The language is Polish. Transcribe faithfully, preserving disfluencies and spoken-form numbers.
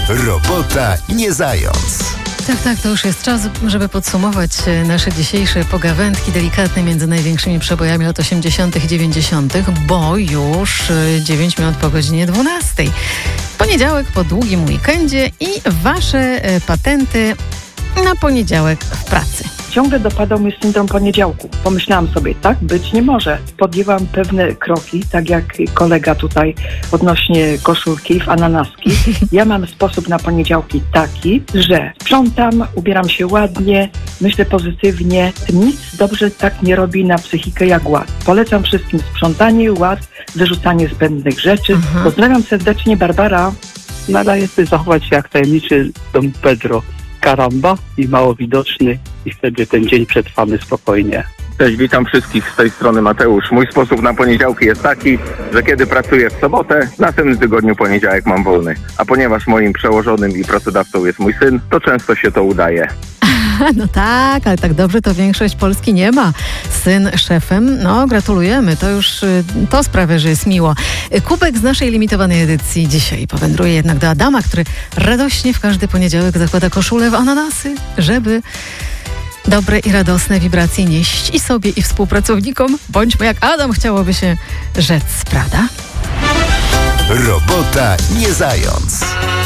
Robota nie zając. Tak, tak, to już jest czas, żeby podsumować nasze dzisiejsze pogawędki delikatne między największymi przebojami lat osiemdziesiątych i dziewięćdziesiątych, bo już dziewięć minut po godzinie dwunastej. Poniedziałek po długim weekendzie i wasze patenty na poniedziałek w pracy. Ciągle dopadał mnie syndrom poniedziałku. Pomyślałam sobie, tak być nie może. Podjęłam pewne kroki, tak jak kolega tutaj odnośnie koszulki w ananaski. Ja mam sposób na poniedziałki taki, że sprzątam, ubieram się ładnie, myślę pozytywnie. Nic dobrze tak nie robi na psychikę jak ład. Polecam wszystkim sprzątanie, ład, wyrzucanie zbędnych rzeczy. Mhm. Pozdrawiam serdecznie, Barbara. Nadaje się zachować się jak tajemniczy Don Pedro Caramba i mało widoczny i wtedy ten dzień przetrwamy spokojnie. Cześć, witam wszystkich, z tej strony Mateusz. Mój sposób na poniedziałki jest taki, że kiedy pracuję w sobotę, w następnym tygodniu poniedziałek mam wolny. A ponieważ moim przełożonym i pracodawcą jest mój syn, to często się to udaje. No tak, ale tak dobrze to większość Polski nie ma. Syn szefem, no gratulujemy, to już to sprawia, że jest miło. Kubek z naszej limitowanej edycji dzisiaj powędruje jednak do Adama, który radośnie w każdy poniedziałek zakłada koszulę w ananasy, żeby dobre i radosne wibracje nieść i sobie, i współpracownikom. Bądźmy jak Adam, chciałoby się rzec, prawda? Robota nie zając.